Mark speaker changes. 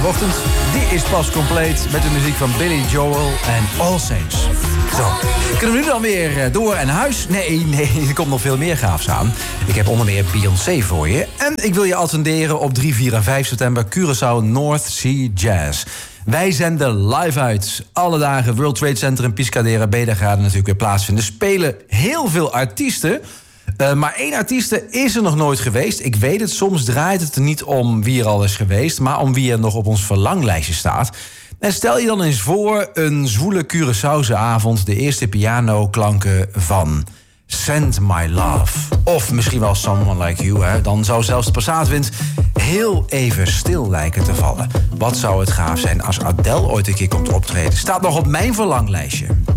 Speaker 1: Vrijdagochtend, die is pas compleet met de muziek van Billy Joel en All Saints. Zo, kunnen we nu dan weer door en naar huis? Nee, er komt nog veel meer gaafs aan. Ik heb onder meer Beyoncé voor je. En ik wil je attenderen op 3, 4 en 5 september Curaçao North Sea Jazz. Wij zenden live uit. Alle dagen World Trade Center en Piscadera Bay. Daar gaat natuurlijk weer plaatsvinden. Spelen heel veel artiesten. Maar 1 artieste is er nog nooit geweest. Ik weet het, soms draait het er niet om wie er al is geweest, maar om wie er nog op ons verlanglijstje staat. En stel je dan eens voor een zwoele Curaçaose avond, de eerste pianoklanken van Send My Love. Of misschien wel Someone Like You. Hè? Dan zou zelfs de passaatwind heel even stil lijken te vallen. Wat zou het gaaf zijn als Adele ooit een keer komt optreden. Staat nog op mijn verlanglijstje.